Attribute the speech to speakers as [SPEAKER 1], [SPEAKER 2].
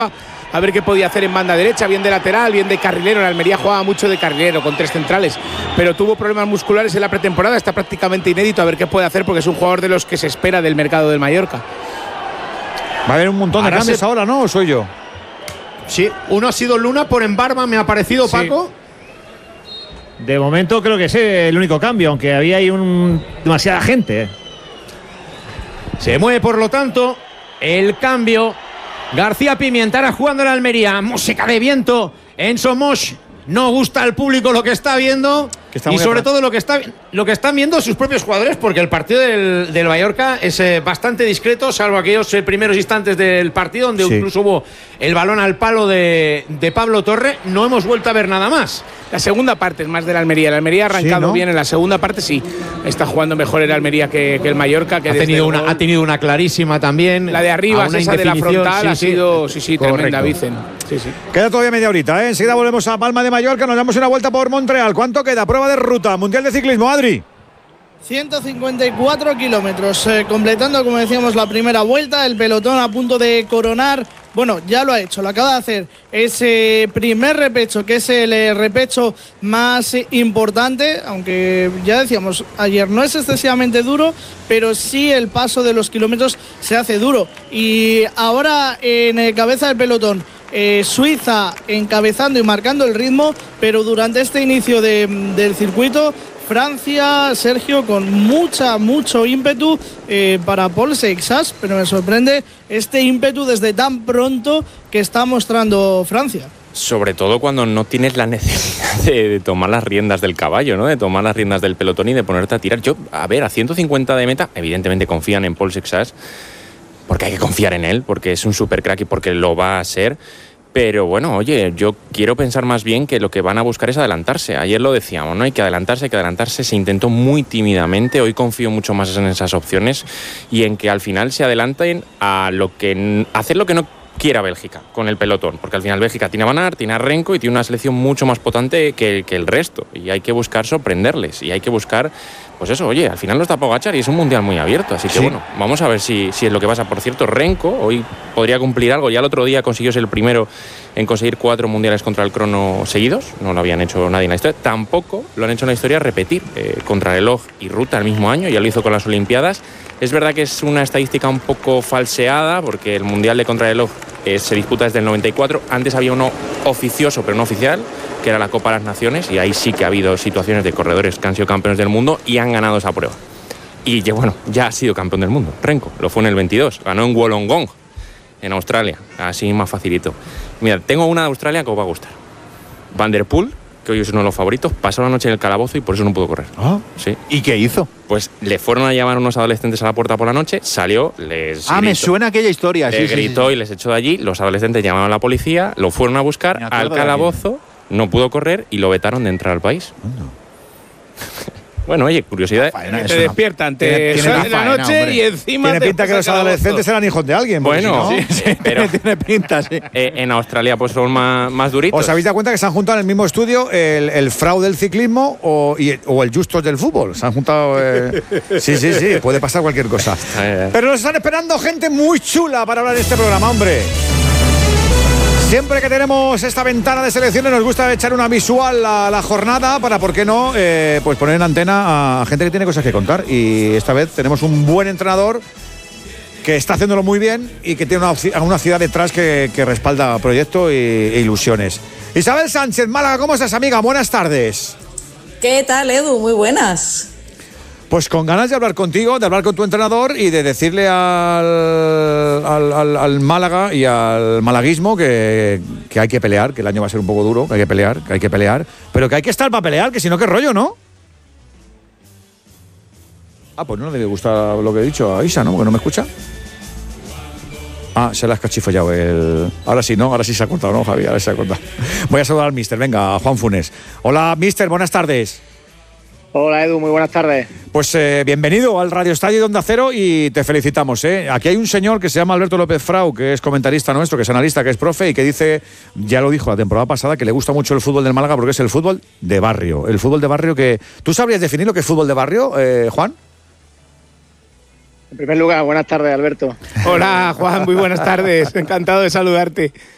[SPEAKER 1] a ver qué podía hacer en banda derecha, bien de lateral, bien de carrilero. En Almería jugaba mucho de carrilero con 3 centrales, pero tuvo problemas musculares en la pretemporada, está prácticamente inédito, a ver qué puede hacer, porque es un jugador de los que se espera del mercado del Mallorca.
[SPEAKER 2] Va a haber un montón de cambios ahora, ¿no? ¿O soy yo?
[SPEAKER 3] Sí, uno ha sido Luna por Embarba, me ha parecido,
[SPEAKER 4] sí.
[SPEAKER 3] Paco.
[SPEAKER 4] De momento creo que es el único cambio, aunque había ahí demasiada gente.
[SPEAKER 3] Se mueve, por lo tanto, el cambio. García Pimienta jugando en la Almería. Música de viento en Somos. No gusta al público lo que está viendo. Y sobre todo lo que están viendo sus propios jugadores, porque el partido del Mallorca es bastante discreto, salvo aquellos primeros instantes del partido donde incluso hubo el balón al palo de Pablo Torre. No hemos vuelto a ver nada más.
[SPEAKER 1] La segunda parte es más de la Almería. La Almería ha arrancado bien, en la segunda parte sí. Está jugando mejor el Almería que el Mallorca. Que
[SPEAKER 3] ha tenido una clarísima también.
[SPEAKER 1] La de arriba, esa de la frontal, ha sido tremenda, Vicen. Sí.
[SPEAKER 2] Queda todavía media horita, ¿eh? Enseguida volvemos a Palma de Mallorca, nos damos una vuelta por Montreal. ¿Cuánto queda? Prueba de ruta, Mundial de Ciclismo, Adri.
[SPEAKER 5] 154 kilómetros, completando, como decíamos, la primera vuelta. El pelotón a punto de coronar. Bueno, ya lo ha hecho, lo acaba de hacer ese primer repecho, que es el repecho más importante, aunque ya decíamos, ayer no es excesivamente duro, pero sí el paso de los kilómetros se hace duro. Y ahora en cabeza del pelotón, Suiza encabezando y marcando el ritmo, pero durante este inicio del circuito, Francia, Sergio, con mucho ímpetu para Paul Seixas, pero me sorprende este ímpetu desde tan pronto que está mostrando Francia.
[SPEAKER 6] Sobre todo cuando no tienes la necesidad de tomar las riendas del caballo, ¿no? De tomar las riendas del pelotón y de ponerte a tirar. A 150 de meta, evidentemente confían en Paul Seixas, porque hay que confiar en él, porque es un super crack y porque lo va a ser. Pero bueno, oye, yo quiero pensar más bien que lo que van a buscar es adelantarse. Ayer lo decíamos, ¿no? Hay que adelantarse. Se intentó muy tímidamente. Hoy confío mucho más en esas opciones y en que al final se adelanten a hacer lo que no quiera Bélgica con el pelotón. Porque al final Bélgica tiene a Van Aert, tiene a Renko y tiene una selección mucho más potente que el resto. Y hay que buscar sorprenderles. Y hay que buscar, pues eso, oye, al final lo está Pogačar y es un mundial muy abierto. Así que bueno, vamos a ver si es lo que pasa. Por cierto, Renko hoy podría cumplir algo. Ya el otro día consiguió ser el primero en conseguir 4 mundiales contra el crono seguidos. No lo habían hecho nadie en la historia. Tampoco lo han hecho en la historia repetir contrarreloj y ruta el mismo año. Ya lo hizo con las Olimpiadas. Es verdad que es una estadística un poco falseada, porque el mundial de contrarreloj se disputa desde el 94. Antes había uno oficioso, pero no oficial, que era la Copa de las Naciones, y ahí sí que ha habido situaciones de corredores que han sido campeones del mundo y han ganado esa prueba. Y bueno, ya ha sido campeón del mundo. Renko lo fue en el 22, ganó en Wollongong, en Australia, así más facilito. Mira, tengo una de Australia que os va a gustar. Van der Poel, que hoy es uno de los favoritos, pasó la noche en el calabozo y por eso no pudo correr.
[SPEAKER 2] Sí. ¿Y qué hizo?
[SPEAKER 6] Pues le fueron a llamar unos adolescentes a la puerta por la noche, salió, les gritó,
[SPEAKER 7] me suena aquella historia.
[SPEAKER 6] Les gritó y les echó de allí. Los adolescentes llamaron a la policía, lo fueron a buscar al calabozo, no pudo correr y lo vetaron de entrar al país. Bueno, oye, curiosidad.
[SPEAKER 1] Te despiertan, te salen la noche y encima.
[SPEAKER 2] Tiene pinta que los adolescentes eran hijos de alguien.
[SPEAKER 6] Bueno,
[SPEAKER 2] si no,
[SPEAKER 6] sí, pero
[SPEAKER 2] tiene pinta, sí.
[SPEAKER 6] En Australia pues son más duritos.
[SPEAKER 2] ¿Os habéis dado cuenta que se han juntado en el mismo estudio el fraude del ciclismo o el justos del fútbol? Se han juntado. Sí, puede pasar cualquier cosa. Pero nos están esperando gente muy chula para hablar de este programa, hombre. Siempre que tenemos esta ventana de selecciones nos gusta echar una visual a la jornada para, ¿por qué no?, pues poner en antena a gente que tiene cosas que contar. Y esta vez tenemos un buen entrenador que está haciéndolo muy bien y que tiene una ciudad detrás que respalda proyecto e ilusiones. Isabel Sánchez, Málaga, ¿cómo estás, amiga? Buenas tardes.
[SPEAKER 8] ¿Qué tal, Edu? Muy buenas.
[SPEAKER 2] Pues con ganas de hablar contigo, de hablar con tu entrenador y de decirle al Málaga y al malaguismo que hay que pelear, que el año va a ser un poco duro, que hay que pelear, pero que hay que estar para pelear, que si no, qué rollo, ¿no? Pues no le debe gustar lo que he dicho a Isa, ¿no? Porque no me escucha. Se la has cachifollado Ahora sí, ¿no? Ahora sí se ha cortado, ¿no, Javi? Ahora sí se ha cortado. Voy a saludar al míster, venga, a Juan Funes. Hola, míster, buenas tardes.
[SPEAKER 9] Hola, Edu, muy buenas tardes.
[SPEAKER 2] Pues bienvenido al Radio Estadio de Onda Cero y te felicitamos. Aquí hay un señor que se llama Alberto López Frau, que es comentarista nuestro, que es analista, que es profe y que dice, ya lo dijo la temporada pasada, que le gusta mucho el fútbol del Málaga porque es el fútbol de barrio. El fútbol de barrio que... ¿Tú sabrías definir lo que es fútbol de barrio, Juan?
[SPEAKER 9] En primer lugar, buenas tardes, Alberto.
[SPEAKER 1] Hola, Juan, muy buenas tardes. Encantado de saludarte.